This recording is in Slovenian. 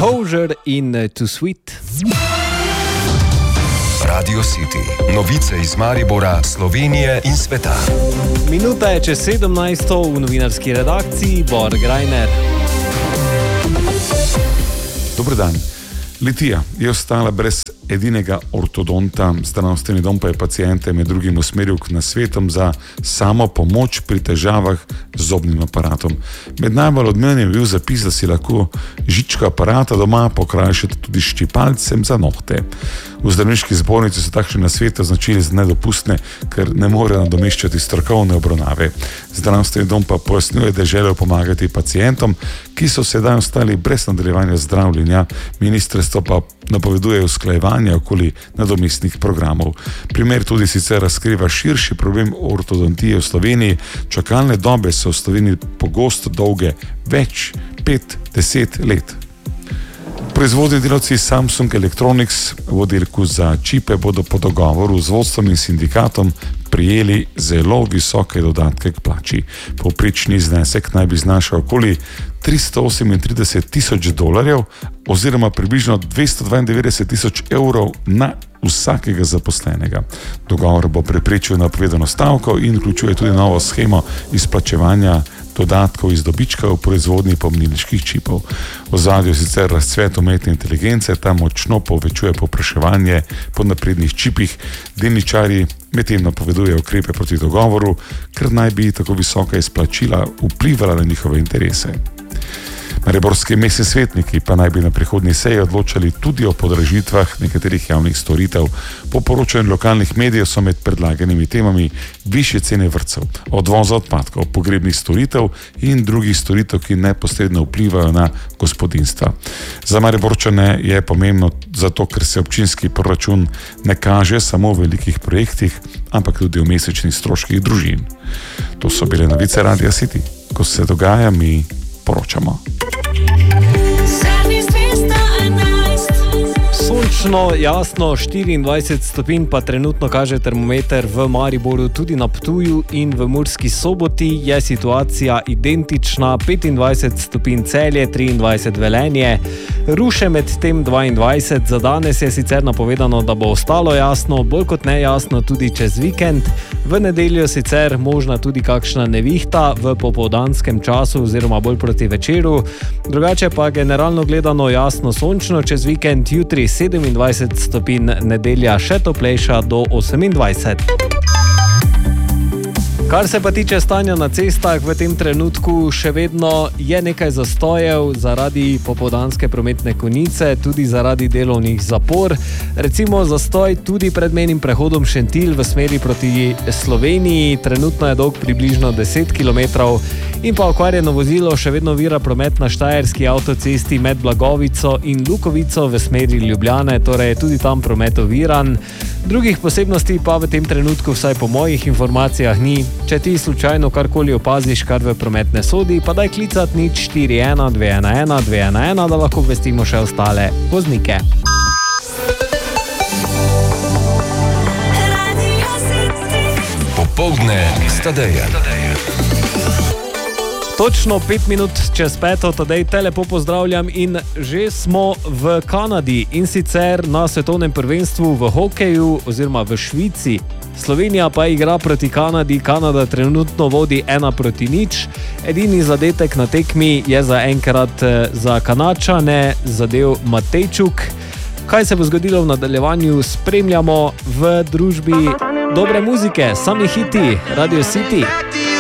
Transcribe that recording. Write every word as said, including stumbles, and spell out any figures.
Composure in Too Sweet. Radio City. Novice iz Maribora, Slovenije in sveta. Minuta je čez sedemnajsto v novinarski redakciji Bor Grajner. Dober dan. Litija je ostala brez edinega ortodonta. Zdravstveni dom pa je pacijente med drugim usmeril k nasvetom za samo pomoč pri težavah z zobnim aparatom. Med najbolj odmevnim je bil zapis, da si lahko žičko aparata doma pokrajšate tudi s ščipalcem za nohte. V zdravniški zbornici so takšne nasvete označili za nedopustne, ker ne morejo nadomeščati strokovne obravnave. Zdravstveni dom pa pojasnjuje, da je želel pomagati pacientom, ki so sedaj ostali brez nadaljevanja zdravljenja. Ministrstvo pa napoveduje usklajevanje okoli nadomestnih programov. Primer tudi sicer razkriva širši problem ortodontije v Sloveniji. Čakalne dobe so v Sloveniji pogosto dolge več, pet, deset let. Proizvodni delavci Samsung Electronics v oddelku za čipe bodo po dogovoru z vodstvom in sindikatom prijeli zelo visoke dodatke k plači. Povprečni znesek naj bi znašal okoli tristo osemintrideset tisoč dolarjev oziroma približno dvesto dvaindevetdeset tisoč evrov na vsakega zaposlenega. Dogovor bo preprečil napovedano stavko in vključuje tudi novo shemo izplačevanja dodatkov iz dobička v proizvodnji pomnilniških čipov. V ozadju sicer razcvet umetne inteligence, ta močno povečuje povpraševanje po naprednih čipih. Delničarji medtem napovedujejo ukrepe proti dogovoru, ker naj bi tako visoka izplačila vplivala na njihove interese. Mariborski mestni svetniki pa naj bi na prihodnji seji odločali tudi o podražitvah nekaterih javnih storitev. Po poročanju lokalnih medijev so med predlaganimi temami višje cene vrtcev, odvoza odpadkov, pogrebnih storitev in drugih storitev, ki neposredno vplivajo na gospodinjstva. Za Mariborčane je pomembno zato, ker se občinski proračun ne kaže samo v velikih projektih, ampak tudi v mesečnih stroških družin. To so bile novice Radia City. Ko se dogaja, mi poročamo. Sončno, jasno, štiriindvajset stopinj pa trenutno kaže termometer v Mariboru, tudi na Ptuju in v Murski Soboti je situacija identična, petindvajset stopinj Celje, triindvajset Velenje, Ruše med tem dvaindvajset, za danes je sicer napovedano, da bo ostalo jasno, bolj kot nejasno tudi čez vikend, v nedeljo sicer možna tudi kakšna nevihta v popoldanskem času oziroma bolj proti večeru, drugače pa generalno gledano jasno sončno čez vikend, jutri sedemindvajset stopinj, nedelja še toplejša do osemindvajset. Kar se pa tiče stanja na cestah, v tem trenutku še vedno je nekaj zastojev zaradi popoldanske prometne konice, tudi zaradi delovnih zapor. Recimo zastoj tudi pred mejnim prehodom Šentilj v smeri proti Sloveniji, trenutno je dolg približno deset kilometrov in pa okvarjeno vozilo še vedno vira promet na štajerski avtocesti med Blagovico in Lukovico v smeri Ljubljane, torej tudi tam promet oviran. Drugih posebnosti pa v tem trenutku, vsaj po mojih informacijah, ni. Če ti slučajno karkoli opaziš, kar v promet ne sodi, pa daj klicat nič štiri ena dve ena ena dve ena ena, da lahko obvestimo še ostale voznike. Popoldne s Tadejem. Točno pet minut čez peto, Tadej te lepo pozdravljam in že smo v Kanadi in sicer na svetovnem prvenstvu v hokeju oziroma v Švici. Slovenija pa igra proti Kanadi, Kanada trenutno vodi ena proti nič. Edini zadetek na tekmi je za enkrat za Kanačane zadev Matejčuk. Kaj se bo zgodilo v nadaljevanju, spremljamo v družbi dobre muzike, sami hiti, Radio City.